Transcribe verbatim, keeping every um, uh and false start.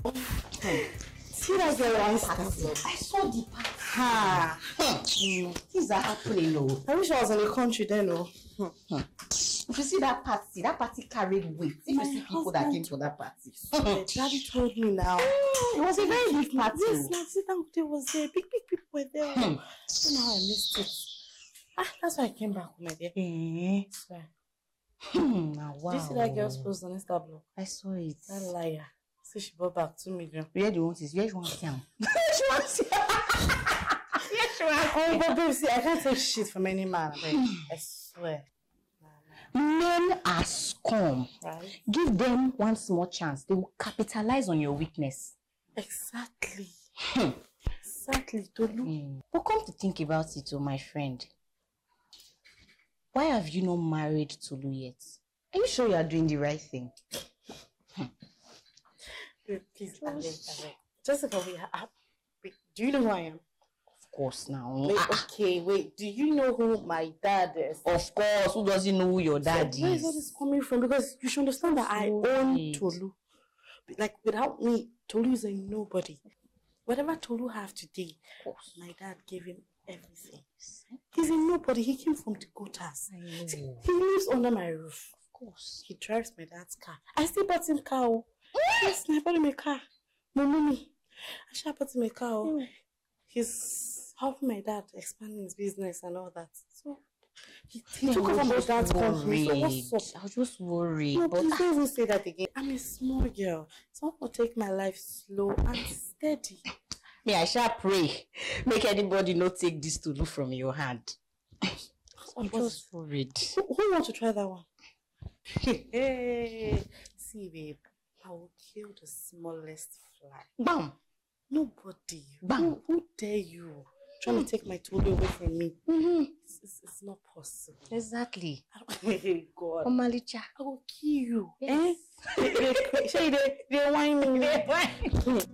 See that girl on Instagram? I saw the party. Ha! Things are happening, no. I wish I was in the country then, no. If you see that party, that party carried weight. If My you see people that came to that party. Daddy told me now. It was a very big party. Yes, Nancy Dangote was there. Big, big people were there. Hmm. I don't know how I missed it. Ah, that's why I came back home, my dear. Eh. Swear. Hmm. Wow. Did you see that girl's post on Instablog? I saw it. That liar. See, she bought back two million. Where do you want this? Where do you want down? Where do you want Yes, you want Oh, but babe, see, I can't take shit from any man. Babe. I swear. Men are scum. Right? Give them one small chance. They will capitalize on your weakness. Exactly. Hmm. Exactly, Tolu. Mm. But come to think about it, oh my friend. Why have you not married Tolu yet? Are you sure you are doing the right thing? Babe, please, I beg, I beg. Jessica, wait, I, wait, do you know who I am? Of course now. Wait, Ah, okay, wait. Do you know who my dad is? of course. Who doesn't know who your dad So where is all is? this coming from? Because you should understand that I own Right. Tolu. Like, without me, Tolu is a nobody. Whatever Tolu have today, my dad gave him everything. He's a nobody. He came from the gutters. I know. See, he lives under my roof. Of course. He drives my dad's car. I still bought him car. Oh. Yes, I bought him a car. My mommy. I should have bought him a car. Oh. Mm. He's helping my dad expanding his business and all that. So he, he Yeah, took I over was my just dad's company. So worried. what's up? I was just worried. No, but please don't even say that again. I'm a small girl. So I'm gonna take my life slow and steady. me, I shall pray. Make anybody not take this to look from your hand. I'm just worried. Who, who wants to try that one? Hey, see, babe, I will kill the smallest fly. Bam! Nobody. Bam. Who, who dare you? Trying to take my Tolu away from me. Mm-hmm. It's, it's, it's not possible. Exactly. I don't, hey, God. Omalicha. I will kill you. Yes. Eh? they, they, they, they whine me. Why?